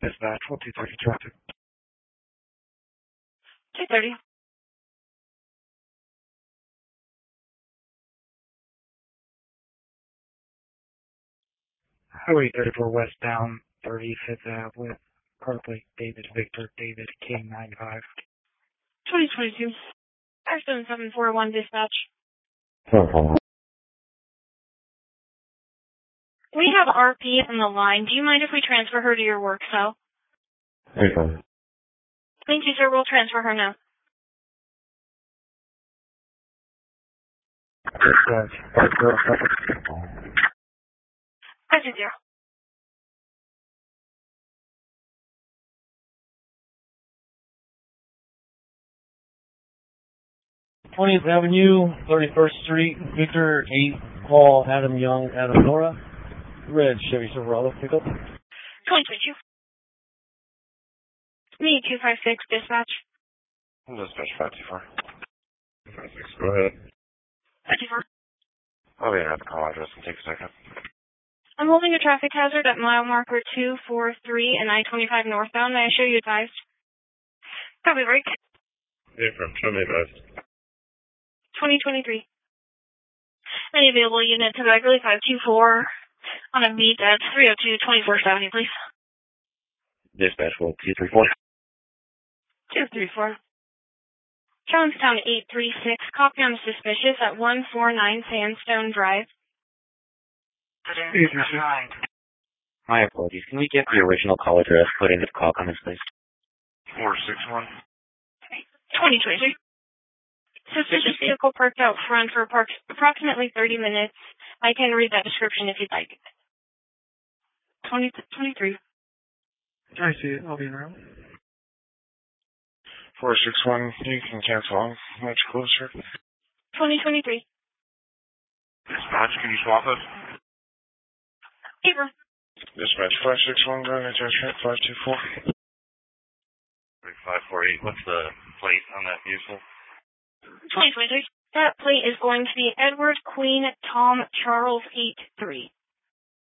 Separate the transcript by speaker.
Speaker 1: Dispatch, 1230 traffic.
Speaker 2: 230.
Speaker 1: Highway 34 westbound, 35th Ave with car plate David Victor David King 95.
Speaker 2: 2022. 57741 dispatch. We have RP on the line. Do you mind if we transfer her to your work cell?
Speaker 3: Okay.
Speaker 2: Thank you, sir. We'll transfer her now.
Speaker 1: Dispatch, 50 traffic.
Speaker 2: 520.
Speaker 4: 20th Avenue, 31st Street, Victor 8, call Adam Young, Adam Nora, red Chevy Silverado pickup.
Speaker 2: 2022. Me, 256 dispatch.
Speaker 3: Dispatch 524. 56, go ahead.
Speaker 2: 54.
Speaker 3: I'll be at the call address and take a second.
Speaker 2: I'm holding a traffic hazard at mile marker 243 and I-25 northbound. May I show you advised? Copy, break.
Speaker 3: Yeah, from show me advised.
Speaker 2: 2023. Any available units to Beverly 524 on a beat at 302 24th Avenue, please.
Speaker 3: Dispatch, 234.
Speaker 2: 234. Jonestown 836, copy on suspicious at 149 Sandstone Drive.
Speaker 3: My apologies. Can we get the original call address put into the call comments, please? 461.
Speaker 2: 2023. Suspicious vehicle parked out front for approximately 30 minutes. I can read that description if you'd like. 23.
Speaker 1: I see it. I'll be around.
Speaker 3: 461, you can cancel. Much closer.
Speaker 2: 2023.
Speaker 3: Dispatch, can you swap it?
Speaker 2: Paper.
Speaker 3: Dispatch 561, going attachment 524. 3548, what's the plate on that vehicle?
Speaker 2: 2023. That plate is going to be Edward Queen Tom Charles 83.